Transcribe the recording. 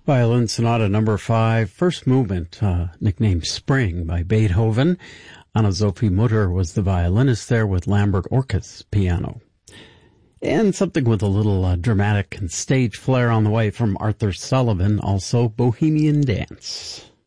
Violin Sonata Number 5, first movement, nicknamed Spring by Beethoven. Anna-Sophie Mutter was the violinist there with Lambert Orkes piano. And something with a little dramatic and stage flair on the way from Arthur Sullivan, also Bohemian Dance.